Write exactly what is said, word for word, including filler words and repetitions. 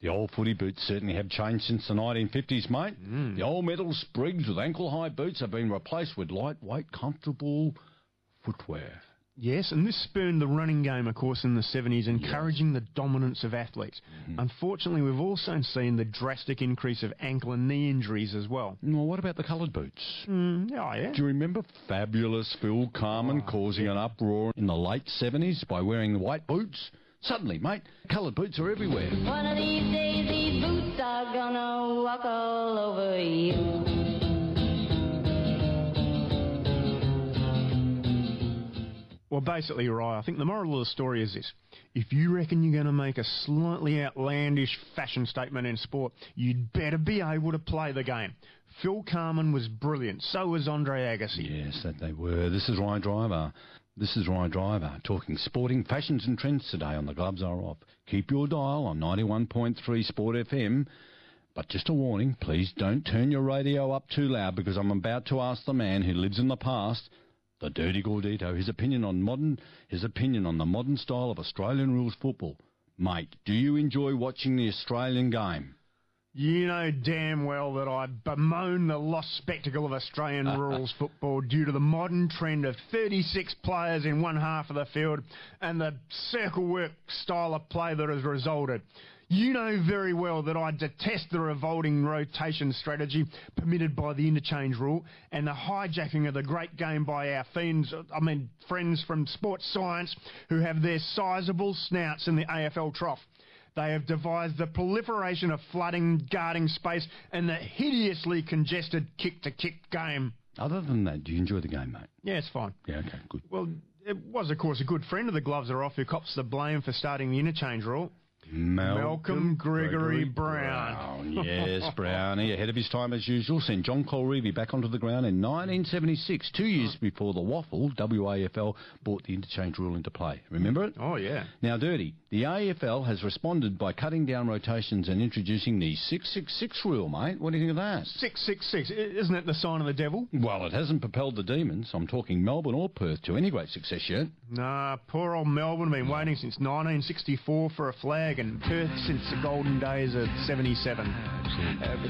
The old footy boots certainly have changed since the nineteen fifties, mate. Mm. The old metal sprigs with ankle-high boots have been replaced with lightweight, comfortable footwear. Yes, and this spurned the running game, of course, in the seventies, encouraging yes. the dominance of athletes. Mm-hmm. Unfortunately, we've also seen the drastic increase of ankle and knee injuries as well. Well, what about the coloured boots? Mm, oh, yeah. Do you remember fabulous Phil Carman oh, causing yeah. an uproar in the late seventies by wearing white boots? Suddenly, mate, coloured boots are everywhere. One of these days, these boots are gonna walk all over you. Well, basically, Ryan, I think the moral of the story is this. If you reckon you're going to make a slightly outlandish fashion statement in sport, you'd better be able to play the game. Phil Carman was brilliant. So was Andre Agassi. Yes, that they were. This is Ryan Driver. This is Ryan Driver talking sporting fashions and trends today on The Gloves Are Off. Keep your dial on ninety-one point three Sport F M. But just a warning, please don't turn your radio up too loud because I'm about to ask the man who lives in the past, the Dirty Gordito, his opinion on modern, his opinion on the modern style of Australian rules football. Mate, do you enjoy watching the Australian game? You know damn well that I bemoan the lost spectacle of Australian rules football due to the modern trend of thirty-six players in one half of the field and the circle work style of play that has resulted. You know very well that I detest the revolting rotation strategy permitted by the interchange rule and the hijacking of the great game by our fiends, I mean friends from sports science who have their sizable snouts in the A F L trough. They have devised the proliferation of flooding, guarding space and the hideously congested kick-to-kick game. Other than that, do you enjoy the game, mate? Yeah, it's fine. Yeah, okay, good. Well, it was, of course, a good friend of the Gloves Are Off who cops the blame for starting the interchange rule. Malcolm, Malcolm Gregory, Gregory Brown. Brown. Yes, Brownie, ahead of his time as usual, sent John Colreevy back onto the ground in nineteen seventy-six, two years before the Waffle, W A F L, brought the interchange rule into play. Remember it? Oh, yeah. Now, Dirty, the A F L has responded by cutting down rotations and introducing the six six six rule, mate. What do you think of that? six six six, isn't it the sign of the devil? Well, it hasn't propelled the Demons, I'm talking Melbourne or Perth, to any great success yet. Nah, poor old Melbourne have been waiting since nineteen sixty-four for a flag and Perth since the golden days of seventy-seven. Uh,